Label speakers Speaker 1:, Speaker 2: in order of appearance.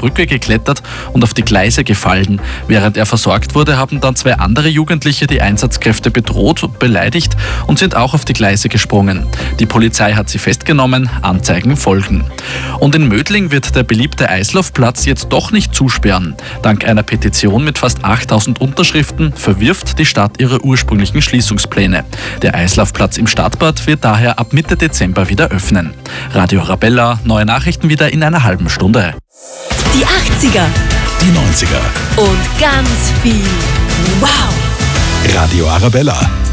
Speaker 1: Brücke geklettert und auf die Gleise gefallen. Während er versorgt wurde, haben dann 2 andere Jugendliche die Einsatzkräfte bedroht und beleidigt und sind auch auf die Gleise gesprungen. Die Polizei hat sie festgenommen, Anzeigen folgen. Und in Mödling wird der beliebte Eislaufplatz jetzt doch nicht zusperren. Dank einer Petition mit fast 8000 Unterschriften verwirft die Stadt ihre ursprünglichen Schließungspläne. Der Eislaufplatz im Stadtbad wird daher ab Mitte Dezember wieder öffnen. Radio Arabella, neue Nachrichten wieder in einer halben Stunde.
Speaker 2: Die 80er.
Speaker 3: Die 90er.
Speaker 2: Und ganz viel Wow!
Speaker 3: Radio Arabella.